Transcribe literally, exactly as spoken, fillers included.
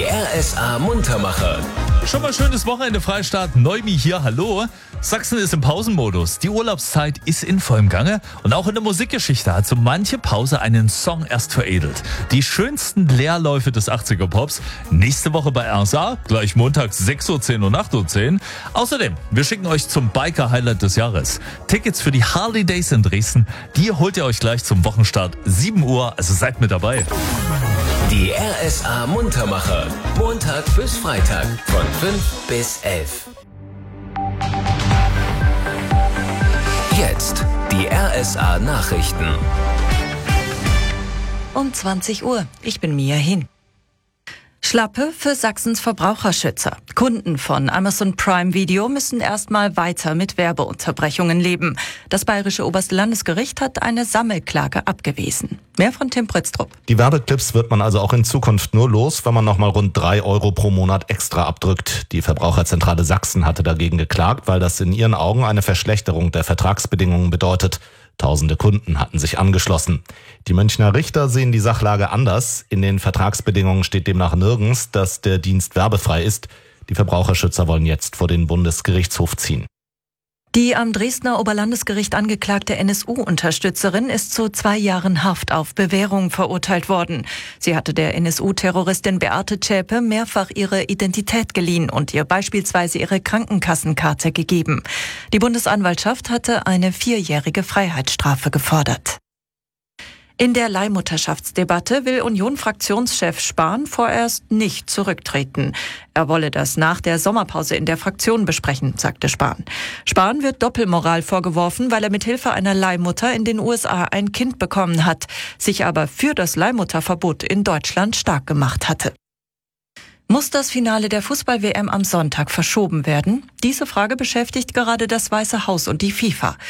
Die R S A Muntermacher. Schon mal schönes Wochenende, Freistaat. Neumi hier, hallo. Sachsen ist im Pausenmodus. Die Urlaubszeit ist in vollem Gange. Und auch in der Musikgeschichte hat so manche Pause einen Song erst veredelt. Die schönsten Leerläufe des achtziger-Pops. Nächste Woche bei R S A, gleich montags sechs Uhr zehn und acht Uhr zehn. Außerdem, wir schicken euch zum Biker-Highlight des Jahres. Tickets für die Harley Days in Dresden, die holt ihr euch gleich zum Wochenstart sieben Uhr. Also seid mit dabei. Die R S A Muntermacher. Montag bis Freitag von fünf bis elf. Jetzt die R S A Nachrichten. Um zwanzig Uhr. Ich bin Mia Hin. Schlappe für Sachsens Verbraucherschützer. Kunden von Amazon Prime Video müssen erstmal weiter mit Werbeunterbrechungen leben. Das Bayerische Oberste Landesgericht hat eine Sammelklage abgewiesen. Mehr von Tim Prötztrup. Die Werbeclips wird man also auch in Zukunft nur los, wenn man nochmal rund drei Euro pro Monat extra abdrückt. Die Verbraucherzentrale Sachsen hatte dagegen geklagt, weil das in ihren Augen eine Verschlechterung der Vertragsbedingungen bedeutet. Tausende Kunden hatten sich angeschlossen. Die Münchner Richter sehen die Sachlage anders. In den Vertragsbedingungen steht demnach nirgends, dass der Dienst werbefrei ist. Die Verbraucherschützer wollen jetzt vor den Bundesgerichtshof ziehen. Die am Dresdner Oberlandesgericht angeklagte N S U-Unterstützerin ist zu zwei Jahren Haft auf Bewährung verurteilt worden. Sie hatte der N S U-Terroristin Beate Zschäpe mehrfach ihre Identität geliehen und ihr beispielsweise ihre Krankenkassenkarte gegeben. Die Bundesanwaltschaft hatte eine vierjährige Freiheitsstrafe gefordert. In der Leihmutterschaftsdebatte will Union-Fraktionschef Spahn vorerst nicht zurücktreten. Er wolle das nach der Sommerpause in der Fraktion besprechen, sagte Spahn. Spahn wird Doppelmoral vorgeworfen, weil er mithilfe einer Leihmutter in den U S A ein Kind bekommen hat, sich aber für das Leihmutterverbot in Deutschland stark gemacht hatte. Muss das Finale der Fußball-W M am Sonntag verschoben werden? Diese Frage beschäftigt gerade das Weiße Haus und die FIFA.